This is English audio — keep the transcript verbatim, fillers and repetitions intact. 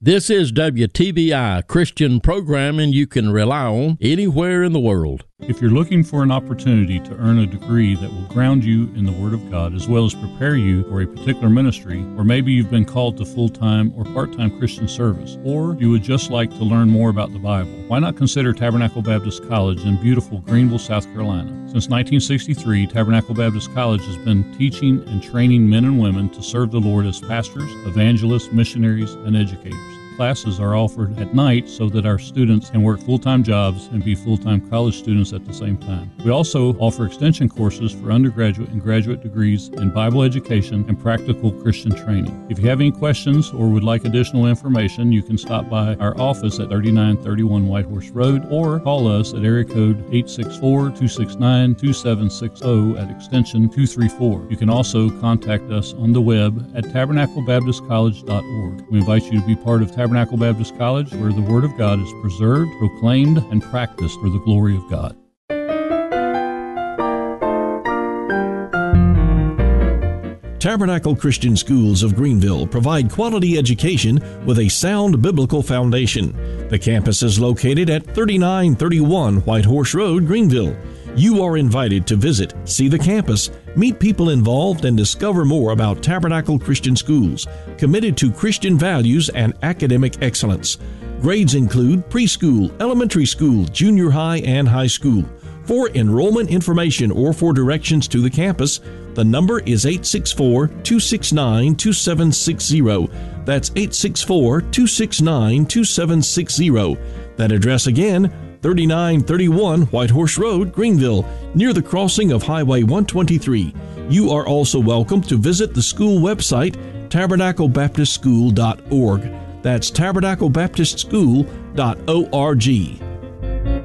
This is W T B I, Christian programming you can rely on anywhere in the world. If you're looking for an opportunity to earn a degree that will ground you in the Word of God as well as prepare you for a particular ministry, or maybe you've been called to full-time or part-time Christian service, or you would just like to learn more about the Bible, why not consider Tabernacle Baptist College in beautiful Greenville, South Carolina? Since nineteen sixty-three, Tabernacle Baptist College has been teaching and training men and women to serve the Lord as pastors, evangelists, missionaries, and educators. Classes are offered at night so that our students can work full-time jobs and be full-time college students at the same time. We also offer extension courses for undergraduate and graduate degrees in Bible education and practical Christian training. If you have any questions or would like additional information, you can stop by our office at thirty-nine thirty-one Whitehorse Road or call us at area code eight six four, two six nine, two seven six zero at extension two three four. You can also contact us on the web at tabernacle baptist college dot org. We invite you to be part of Tabernacle Tabernacle Baptist College, where the Word of God is preserved, proclaimed, and practiced for the glory of God. Tabernacle Christian Schools of Greenville provide quality education with a sound biblical foundation. The campus is located at thirty-nine thirty-one Whitehorse Road, Greenville. You are invited to visit, see the campus, meet people involved, and discover more about Tabernacle Christian Schools, committed to Christian values and academic excellence. Grades include preschool, elementary school, junior high, and high school. For enrollment information or for directions to the campus, the number is eight six four, two six nine, two seven six zero. That's eight six four, two six nine, two seven six zero. That address again, thirty-nine thirty-one Whitehorse Road, Greenville, near the crossing of Highway one twenty-three. You are also welcome to visit the school website, tabernacle baptist school dot org. That's tabernacle baptist school dot org.